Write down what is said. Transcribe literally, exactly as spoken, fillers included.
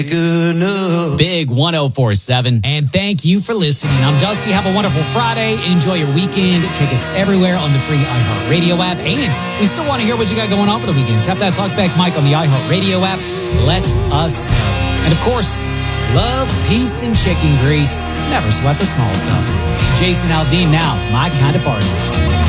Good enough. Big one oh four point seven. And thank you for listening. I'm Dusty. Have a wonderful Friday. Enjoy your weekend. Take us everywhere on the free iHeartRadio app. And we still want to hear what you got going on for the weekend. Tap that Talkback mic on the iHeartRadio app. Let us know. And of course, love, peace, and chicken grease. Never sweat the small stuff. Jason Aldean now, My Kind of Party.